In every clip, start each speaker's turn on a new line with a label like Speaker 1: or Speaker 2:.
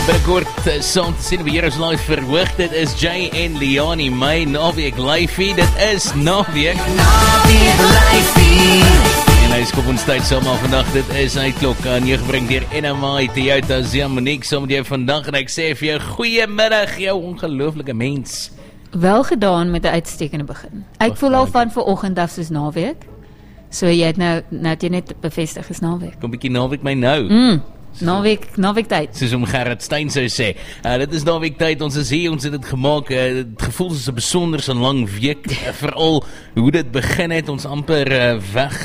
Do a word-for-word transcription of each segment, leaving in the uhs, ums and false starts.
Speaker 1: Binnenkort uh, saam te sien, weer ons live verhoog. Dit is Jay en Leonie, my naweek livie. Dit is naweek. Naweek livie. En hy skop ons tyd saam al vandag. Dit is hy klok aan jou gebring deur N M I Toyota Zia Monique saam met jou vandag. En ek sê vir jou, goeiemiddag, jou ongelooflike mens.
Speaker 2: Wel gedaan met 'n uitstekende begin. Ek
Speaker 1: Och,
Speaker 2: voel al
Speaker 1: dankie.
Speaker 2: van vanoggend af soos naweek. So jy het nou, nou het jy net bevestig is naweek.
Speaker 1: Kom bietjie naweek my nou.
Speaker 2: Mm, naweek, naweek tyd.
Speaker 1: Soos om Gerrit Stein sou sê. Uh, dit is naweek tyd, ons is hier, ons het dit gemaak. Uh, het gevoel soos 'n besonders en lang week. Uh, Veral hoe dit begin het, ons amper uh,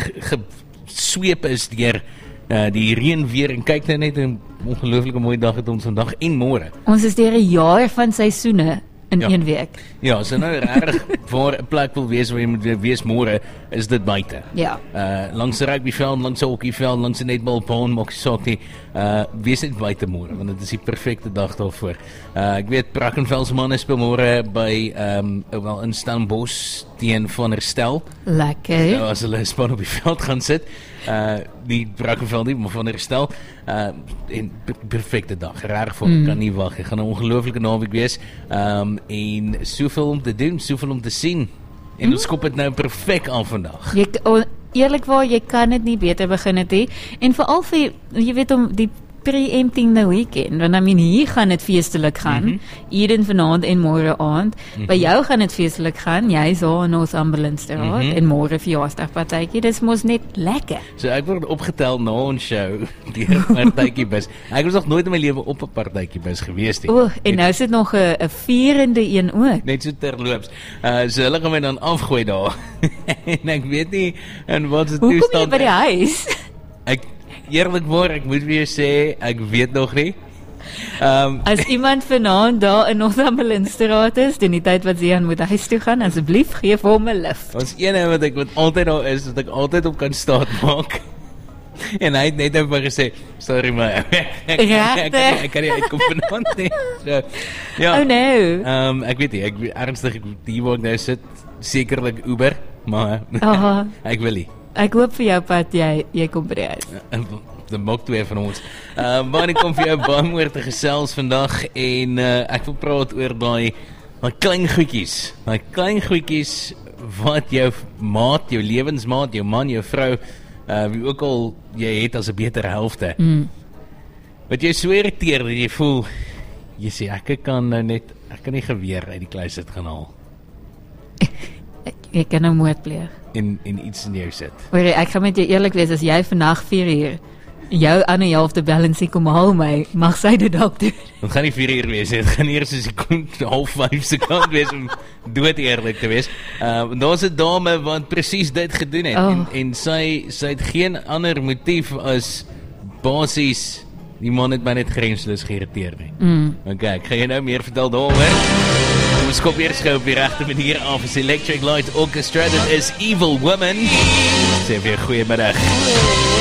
Speaker 1: weggesweep is deur uh, die reën weer. En kyk nou net, 'n ongelooflike mooi dag het ons vandag en môre.
Speaker 2: Ons is deur 'n jaar van seisoene in
Speaker 1: Ja.
Speaker 2: een week.
Speaker 1: Ja, so nou regtig waar 'n plek wil wees waar jy moet wees môre, is dit buite.
Speaker 2: Ja.
Speaker 1: Uh langs 'n rugbyveld, langs 'n hokkieveld, langs 'n netbalbaan, maak nie saak nie. Uh wees net buite môre, want dit is die perfekte dag daarvoor. Uh ek weet Brackenfell se manne speel môre by ehm um, wel in Stellenbosch teen Van der Stel.
Speaker 2: Lekker.
Speaker 1: Nou as hulle span op die veld gaan sit, uh die Brackenfell nie, maar Van der Stel, uh en per perfekte dag. Regtig voor mm. kan nie wag. Dit gaan 'n ongelooflike naweek wees. Ehm um, en soveel om te doen, soveel om te sien. En mm. ons skop dit nou perfek aan vandag.
Speaker 2: Jy, oh, eerlikwaar, jy kan dit nie beter begin het nie. En veral vir, jy weet, om die pre-empting the weekend, want I mean, hier gaan het feestelik gaan, mm-hmm. Eden vanaand en môre aand, mm-hmm. By jou gaan het feestelik gaan, jy is al in Northumberland straat, mm-hmm. En môre verjaarsdagpartytjie, dis mos net lekker.
Speaker 1: So ek word opgetel na ons show, die partytjie bus. Ek was nog nooit in my lewe op 'n partytjie bus gewees nie.
Speaker 2: O, en nou sit nog 'n 'n vierende een ook.
Speaker 1: Net so terloops. Uh, so hulle gaan my dan afgooi daar. En ek weet nie in wat se
Speaker 2: Hoe kom jy
Speaker 1: toestand.
Speaker 2: by die huis?
Speaker 1: Ek eerlikwaar, ek moet weer sê, ek weet nog nie. Um,
Speaker 2: As iemand vanaand daar in Northumberland straat is, in die tyd wat Zian moet huis toe gaan, asseblief gee vir hom 'n lift.
Speaker 1: Ons ene wat ek wat altyd daar is, dat ek altyd op kan staat maak. En hy het net vir my gesê, sorry maar, ek, ek, ek, ek, ek kan nie uitkom vanaand nie. So, ja.
Speaker 2: Oh no.
Speaker 1: Um, ek weet nie, ek ernstig, ek, hier waar ek nou sit, sekerlik Uber, maar
Speaker 2: Aha.
Speaker 1: ek wil nie.
Speaker 2: Ek hoop vir jou Pat, jy, jy kom by die huis.
Speaker 1: De maak twee van ons. Uh, maar ek kom vir jou baie oor te gesels vandag en uh, ek wil praat oor daai daai klein goedjies. Daai klein goedjies wat jou maat, jou lewensmaat, jou man, jou vrou, uh, wie ook al jy het as 'n beter helfte. Mm. Wat jy so irriteer dat jy voel, jy sê ek kan nou net, ek kan nie geweer uit die kluis uit gaan haal.
Speaker 2: Ek, ek kan nou moord pleeg.
Speaker 1: En, en iets in jou sit.
Speaker 2: Hoor, ek gaan met jou eerlik wees, as jy vandag vier uur jou ander helfte bel en sê kom haal my, mag sy dit dalk doen.
Speaker 1: Het gaan nie vier uur wees, het gaan eers soos die kom half vyf se kant wees om dood eerlik te wees. Uh, daar's 'n dame wat presies dit gedoen het,
Speaker 2: Oh.
Speaker 1: en, en sy, sy het geen ander motief as basies, die man het my net grensloos geïrriteer nie. Mm. Ok, ek gaan jy nou meer vertel daaroor. Ons skop eers gou op die regte manier af, is Electric Light Orchestra, dit is Evil Woman. Sê weer goeiemiddag.